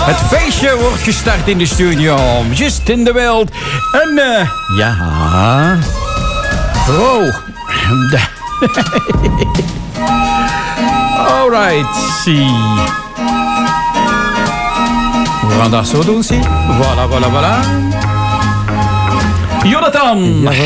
Het feestje wordt gestart in de studio. Just in the Wild. En ja. Oh. Alright, zie. We gaan dat zo doen, zie. Voilà. Jonathan! Ja,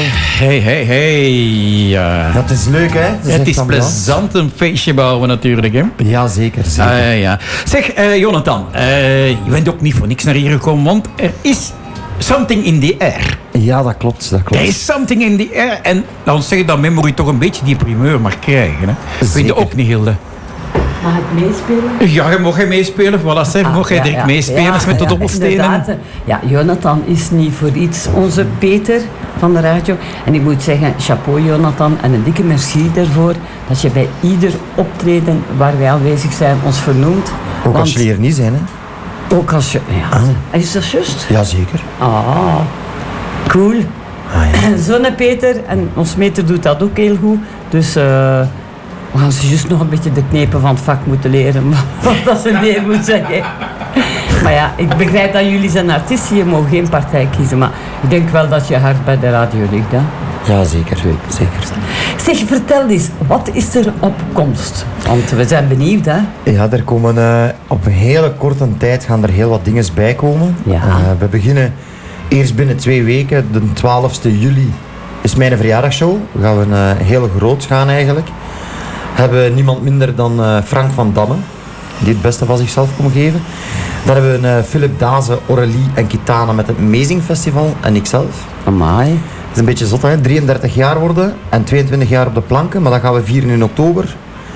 hey. Dat is leuk, hè? Het is plezant een feestje bouwen natuurlijk, hè? Ja, zeker. Ja. Zeg, Jonathan, je bent ook niet voor niks naar hier gekomen, want er is something in the air. Ja, dat klopt. Er is something in the air. En dan zeg je dat Memory toch een beetje die primeur mag krijgen, hè? Vind je ook niet, Hilde? Mag ik meespelen? Ja, je mag meespelen. Voilà, zeg, mag jij direct meespelen met de dobbelstenen? Inderdaad. Ja, Jonathan is niet voor iets onze Peter van de radio. En ik moet zeggen, chapeau Jonathan en een dikke merci daarvoor dat je bij ieder optreden waar wij aanwezig zijn ons vernoemt. Ook als jullie er niet zijn, hè? Ook als je... Ja. Is dat juist? Ja, zeker. Ah, cool. Ja. Zonne Peter, en ons meter doet dat ook heel goed. Dus... we gaan ze juist nog een beetje de knepen van het vak moeten leren. Wat dat ze nee moet zeggen. Maar ja, ik begrijp dat jullie zijn artiesten. Je mag geen partij kiezen. Maar ik denk wel dat je hart bij de radio ligt. Hè? Ja, zeker. Zeg, vertel eens. Wat is er op komst? Want we zijn benieuwd, hè? Ja, er komen op een hele korte tijd gaan er heel wat dingen bij komen. Ja. We beginnen eerst binnen 2 weken. De 12e juli is mijn verjaardagsshow. We gaan een hele groot gaan eigenlijk. Hebben niemand minder dan Frank van Damme, die het beste van zichzelf komt geven. Dan hebben we Philip Daze, Aurélie en Kitana met het Amazing Festival en ikzelf. Amai. Dat is een beetje zot, hè? 33 jaar worden en 22 jaar op de planken, maar dat gaan we vieren in oktober.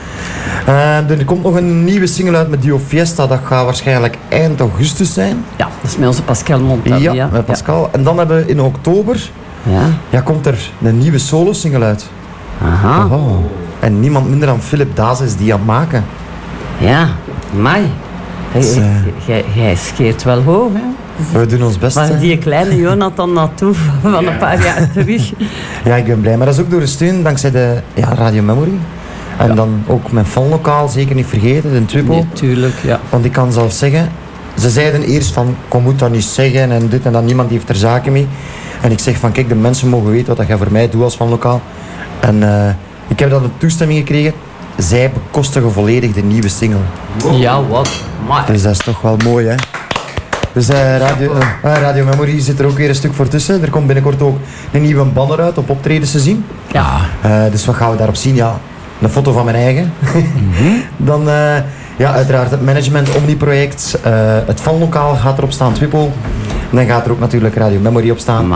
Er komt nog een nieuwe single uit met Dio Fiesta, dat gaat waarschijnlijk eind augustus zijn. Ja, dat is met onze Pascal Montal. Ja, met Pascal. Ja. En dan hebben we in oktober, komt er een nieuwe solo-single uit. Aha. Oh. En niemand minder dan Philip Daze is die aan het maken. Ja, amai. Jij scheert wel hoog, hè? We doen ons best. Waar die kleine Jonathan naartoe van een paar jaar terug. Ja, ik ben blij. Maar dat is ook door de steun dankzij de Radio Memory. En dan ook mijn fanlokaal, zeker niet vergeten, de Tubo. Nee, tuurlijk, ja. Want ik kan zelf zeggen, ze zeiden eerst van, kom moet dat niet zeggen en dit en dat, niemand heeft er zaken mee. En ik zeg van, kijk, de mensen mogen weten wat jij voor mij doet als fanlokaal. En ik heb dan een toestemming gekregen. Zij bekostigen volledig de nieuwe single. Ja, wat? Maar... Dus dat is toch wel mooi, hè? Dus Radio Memory zit er ook weer een stuk voor tussen. Er komt binnenkort ook een nieuwe banner uit op optredens te zien. Ja. Dus wat gaan we daarop zien? Ja, een foto van mijn eigen. Dan uiteraard het Management Omni-project. Het fanlokaal gaat erop staan, Twippo. En dan gaat er ook natuurlijk Radio Memory op staan.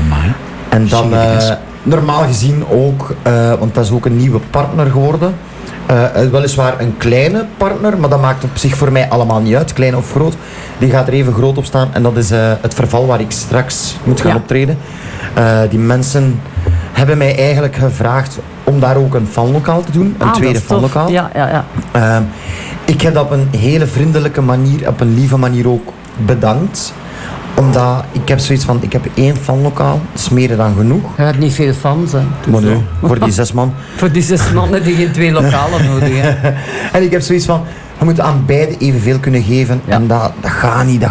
En dan... normaal gezien ook, want dat is ook een nieuwe partner geworden. Weliswaar een kleine partner, maar dat maakt op zich voor mij allemaal niet uit, klein of groot. Die gaat er even groot op staan en dat is het Verval waar ik straks moet gaan optreden. Die mensen hebben mij eigenlijk gevraagd om daar ook een fanlokaal te doen, een tweede fanlokaal. Ja. Ik heb dat op een hele vriendelijke manier, op een lieve manier ook bedankt. Omdat ik heb zoiets van, ik heb 1 fanlokaal, dat is meer dan genoeg. Je hebt niet veel fans, hè? Maar nee, voor die 6 man. Voor die 6 mannen die geen 2 lokalen nodig hebben. En ik heb zoiets van, je moet aan beide evenveel kunnen geven. Ja. En dat gaat niet.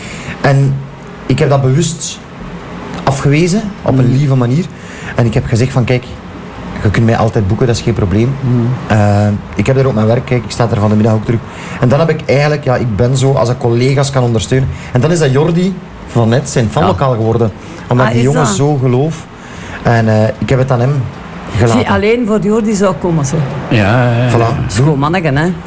En ik heb dat bewust afgewezen, op een lieve manier. En ik heb gezegd van, kijk, je kunt mij altijd boeken, dat is geen probleem. Ik heb daar ook mijn werk, kijk, ik sta er van de middag ook terug. En dan heb ik eigenlijk, ik ben zo, als ik collega's kan ondersteunen. En dan is dat Jordi van net zijn fanlokaal geworden. Omdat die jongen zo geloof. En ik heb het aan hem gelaten. Zie, alleen voor Jordi zou komen, zeg. Ja. Voilà. Schoon manneken, hè?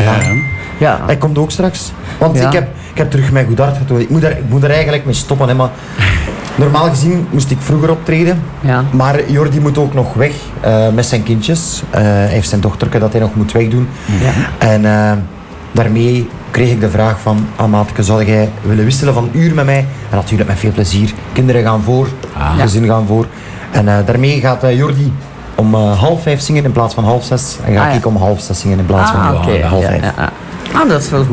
Ja. Hij komt ook straks. Want ik heb terug mijn goed hart getoond. Ik moet er eigenlijk mee stoppen, hè, maar... Normaal gezien moest ik vroeger optreden, maar Jordi moet ook nog weg met zijn kindjes. Hij heeft zijn dochterke dat hij nog moet wegdoen. Ja. En daarmee kreeg ik de vraag van, maatke, zou jij willen wisselen van uur met mij? En natuurlijk met veel plezier. Kinderen gaan voor, gezin gaan voor. En daarmee gaat Jordi om 4:30 zingen in plaats van 5:30. En ga ik om 5:30 zingen in plaats van 5:30. Dat is wel goed.